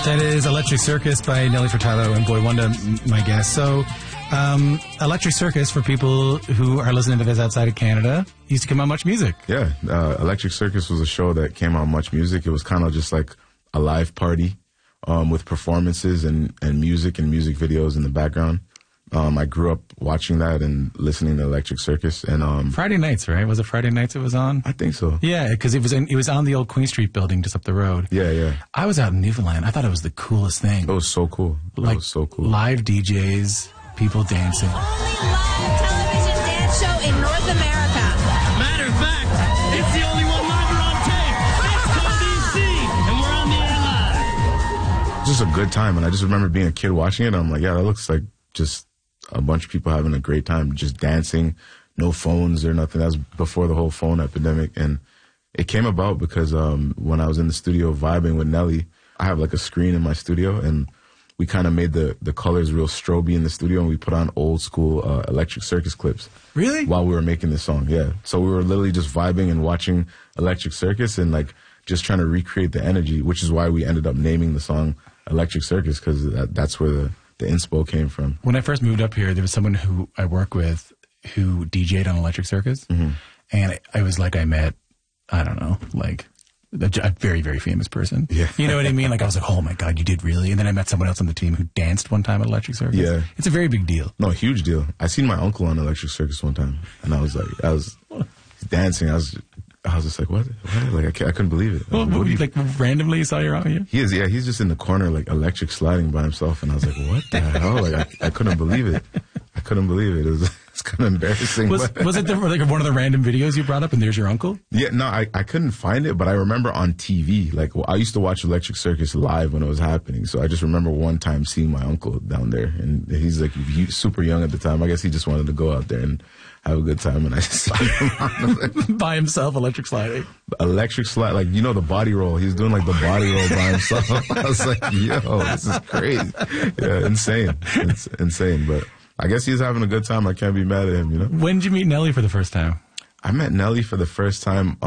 That is Electric Circus by Nelly Furtado and Boy Wonder, my guest. So, Electric Circus, for people who are listening to this outside of Canada, used to come on Much Music. Yeah, Electric Circus was a show that came on Much Music. It was kind of just like a live party with performances and music videos in the background. I grew up watching that and listening to Electric Circus. And Friday nights, right? Was it Friday nights it was on? I think so. Yeah, because it was on the old Queen Street building just up the road. Yeah, yeah. I was out in Newfoundland. I thought it was the coolest thing. It was so cool. It was so cool. Live DJs, people dancing. Only live television dance show in North America. Matter of fact, it's the only one live or on tape. It's called DC, and we're on the air live. Just a good time, and I just remember being a kid watching it. And I'm like, yeah, that looks like just a bunch of people having a great time, just dancing, no phones or nothing. That was before the whole phone epidemic. And it came about because when I was in the studio vibing with Nelly, I have like a screen in my studio, and we kind of made the colors real stroby in the studio, and we put on old school Electric Circus clips. Really? While we were making this song, yeah. So we were literally just vibing and watching Electric Circus and like just trying to recreate the energy, which is why we ended up naming the song Electric Circus, because that's where the inspo came from. When I first moved up here, there was someone who I work with who DJ'd on Electric Circus. Mm-hmm. And I was like, I met, I don't know, like a very, very famous person. Yeah. You know what I mean? Like I was like, oh my God, you did really? And then I met someone else on the team who danced one time at Electric Circus. Yeah. It's a very big deal. No, huge deal. I seen my uncle on Electric Circus one time, and I was dancing. I was just like, what? Like, I couldn't believe it. Well, like randomly you saw your uncle? He is, yeah. He's just in the corner, like electric sliding by himself, and I was like, what the hell? Like, I couldn't believe it. I couldn't believe it. It's kind of embarrassing. Was it like one of the random videos you brought up, and there's your uncle? Yeah, no, I couldn't find it, but I remember on TV, like, I used to watch Electric Circus live when it was happening, so I just remember one time seeing my uncle down there, and he's like super young at the time. I guess he just wanted to go out there and have a good time, and I just saw him by himself, electric sliding. Electric slide, like, you know, the body roll. He's doing like the body roll by himself. I was like, yo, this is crazy. Yeah, insane. It's insane, but I guess he's having a good time. I can't be mad at him, you know? When did you meet Nelly for the first time? I met Nelly for the first time.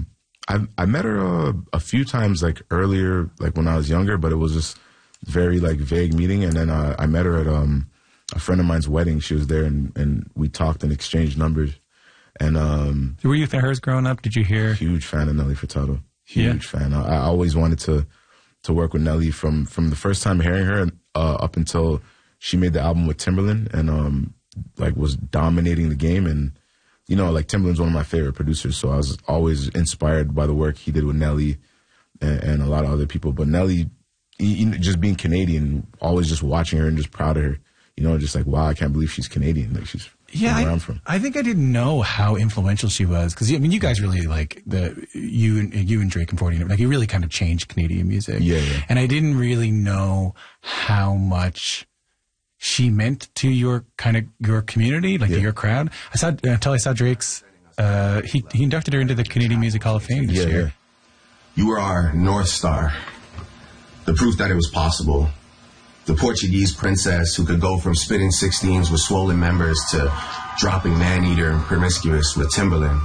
I met her a few times, like earlier, like when I was younger, but it was just very like vague meeting. And then I met her at a friend of mine's wedding. She was there, and we talked and exchanged numbers. And were you a fan of hers growing up? Did you hear? Huge fan of Nelly Furtado. Huge fan. I always wanted to work with Nelly from the first time hearing her up until she made the album with Timbaland and like was dominating the game. And you know, like Timbaland's one of my favorite producers, so I was always inspired by the work he did with Nelly and a lot of other people. But Nelly, just being Canadian, always just watching her and just proud of her. You know, just like, wow, I can't believe she's Canadian. Like, she's where I'm from. I think I didn't know how influential she was, because I mean, you guys really like you and Drake and 40, like, you really kind of changed Canadian music. Yeah, yeah. And I didn't really know how much she meant to your community, like to your crowd. Until I saw Drake's. He inducted her into the Canadian Music Hall of Fame this year. Yeah. You were our North Star, the proof that it was possible. The Portuguese princess who could go from spitting 16s with swollen members to dropping Man-Eater and Promiscuous with Timbaland.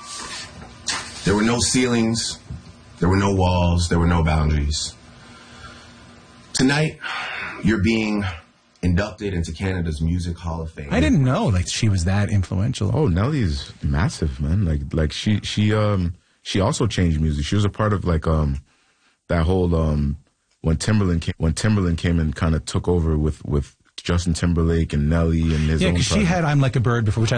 There were no ceilings, there were no walls, there were no boundaries. Tonight, you're being inducted into Canada's Music Hall of Fame. I didn't know like she was that influential. Oh, Nelly's massive, man. Like she also changed music. She was a part of like that whole when Timbaland came and kind of took over with Justin Timberlake and Nelly and his own because she had I'm Like a Bird before, which I